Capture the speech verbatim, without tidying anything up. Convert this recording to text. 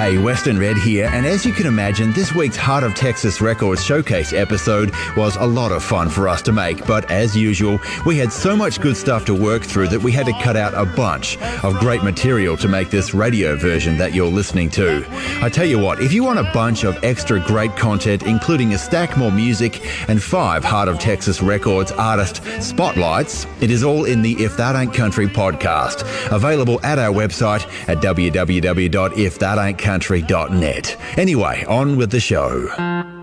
Hey, Western Red here, and as you can imagine, this week's Heart of Texas Records Showcase episode was a lot of fun for us to make, but as usual, we had so much good stuff to work through that we had to cut out a bunch of great material to make this radio version that you're listening to. I tell you what, if you want a bunch of extra great content, including a stack more music and five Heart of Texas Records artist spotlights, it is all in the If That Ain't Country podcast, available at our website at w w w dot if that ain't country dot net. Anyway, on with the show.